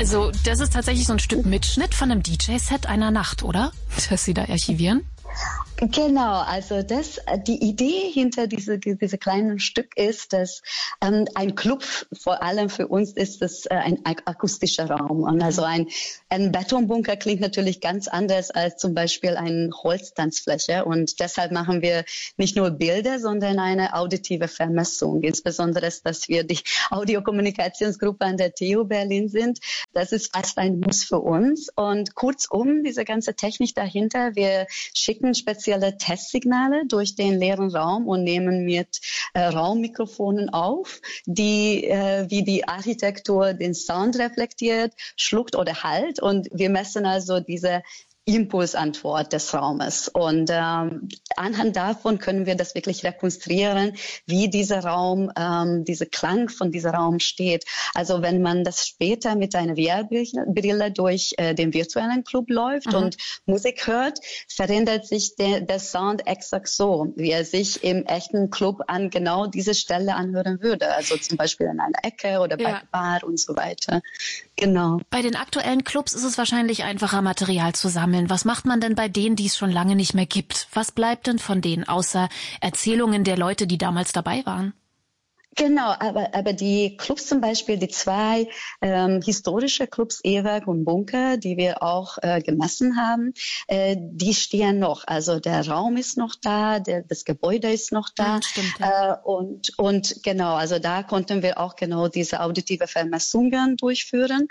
Also das ist tatsächlich so ein Stück Mitschnitt von einem DJ-Set einer Nacht, oder? Das Sie da archivieren? Genau, also die Idee hinter diese kleinen Stück ist, dass ein Club, vor allem für uns, ist das ein akustischer Raum. Und also ein Betonbunker klingt natürlich ganz anders als zum Beispiel eine Holztanzfläche. Und deshalb machen wir nicht nur Bilder, sondern eine auditive Vermessung. Insbesondere, dass wir die Audiokommunikationsgruppe an der TU Berlin sind. Das ist fast ein Muss für uns. Und kurzum, diese ganze Technik dahinter, wir schicken spezielle Testsignale durch den leeren Raum und nehmen mit Raummikrofonen auf, die wie die Architektur den Sound reflektiert, schluckt oder halt. Und wir messen also diese Impulsantwort des Raumes. Und anhand davon können wir das wirklich rekonstruieren, wie dieser Raum, dieser Klang von diesem Raum steht. Also wenn man das später mit einer VR-Brille durch den virtuellen Club läuft und Musik hört, verändert sich der Sound exakt so, wie er sich im echten Club an genau diese Stelle anhören würde. Also zum Beispiel an einer Ecke oder bei der Bar und so weiter. Genau. Bei den aktuellen Clubs ist es wahrscheinlich einfacher, Material zu sammeln. Was macht man denn bei denen, die es schon lange nicht mehr gibt? Was bleibt denn von denen, außer Erzählungen der Leute, die damals dabei waren? Genau, aber die Clubs zum Beispiel, die zwei historische Clubs, E-Werk und Bunker, die wir auch gemessen haben, die stehen noch. Also der Raum ist noch da, das Gebäude ist noch da. Stimmt, ja. Und genau, also da konnten wir auch genau diese auditive Vermessungen durchführen.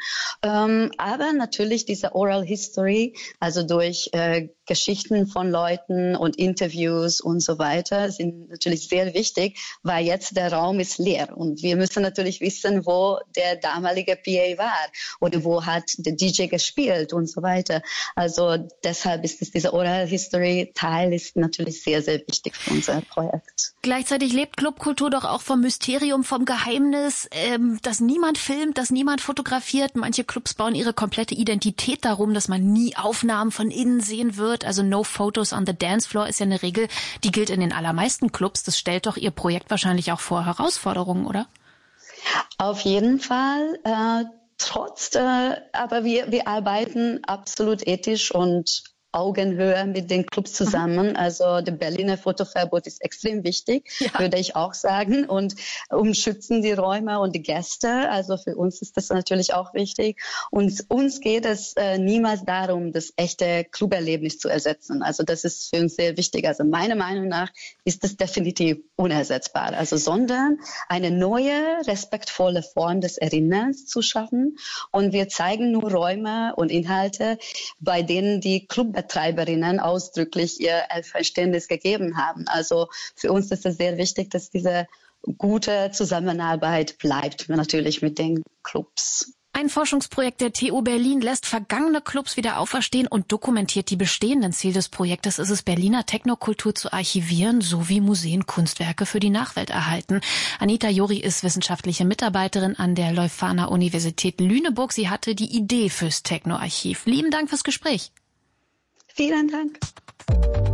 Aber natürlich diese Oral History, also durch Geschichten von Leuten und Interviews und so weiter, sind natürlich sehr wichtig, weil jetzt der Raum ist leer und wir müssen natürlich wissen, wo der damalige PA war oder wo hat der DJ gespielt und so weiter. Also deshalb ist diese Oral History Teil ist natürlich sehr, sehr wichtig für unser Projekt. Gleichzeitig lebt Clubkultur doch auch vom Mysterium, vom Geheimnis, dass niemand filmt, dass niemand fotografiert. Manche Clubs bauen ihre komplette Identität darum, dass man nie Aufnahmen von innen sehen wird. Also no photos on the dance floor ist ja eine Regel, die gilt in den allermeisten Clubs. Das stellt doch Ihr Projekt wahrscheinlich auch vor Herausforderungen, oder? Auf jeden Fall. Aber wir arbeiten absolut ethisch und Augenhöhe mit den Clubs zusammen. Also der Berliner Fotoverbot ist extrem wichtig, würde ich auch sagen, und schützen die Räume und die Gäste. Also für uns ist das natürlich auch wichtig. Und uns geht es niemals darum, das echte Cluberlebnis zu ersetzen. Also das ist für uns sehr wichtig. Also meiner Meinung nach ist das definitiv unersetzbar. Also sondern eine neue, respektvolle Form des Erinnerns zu schaffen. Und wir zeigen nur Räume und Inhalte, bei denen die Clubbetreiberinnen ausdrücklich ihr Verständnis gegeben haben. Also für uns ist es sehr wichtig, dass diese gute Zusammenarbeit bleibt, natürlich mit den Clubs. Ein Forschungsprojekt der TU Berlin lässt vergangene Clubs wieder auferstehen und dokumentiert die bestehenden. Ziel des Projektes ist es, Berliner Technokultur zu archivieren, sowie Museen Kunstwerke für die Nachwelt erhalten. Anita Jori ist wissenschaftliche Mitarbeiterin an der Leuphana Universität Lüneburg. Sie hatte die Idee fürs Technoarchiv. Lieben Dank fürs Gespräch. Vielen Dank.